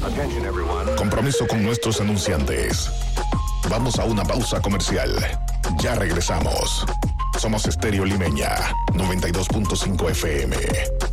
Compromiso con nuestros anunciantes. Vamos a una pausa comercial. Ya regresamos. Somos Estéreo Limeña, 92.5 FM.